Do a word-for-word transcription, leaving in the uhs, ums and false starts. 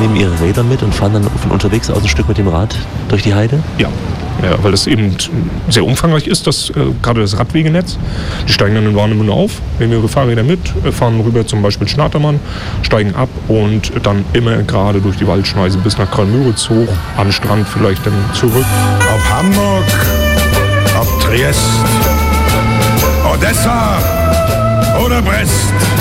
nehmen ihre Räder mit und fahren dann von unterwegs aus ein Stück mit dem Rad durch die Heide? Ja. Ja, weil das eben sehr umfangreich ist, das, äh, gerade das Radwegenetz. Die steigen dann in Warnemünde auf, nehmen ihre Fahrräder mit, äh, fahren rüber zum Beispiel Schnatermann, steigen ab und dann immer gerade durch die Waldschneise bis nach Karl-Müritz hoch, am Strand vielleicht dann zurück. Ob Hamburg, ob Triest, Odessa oder Brest.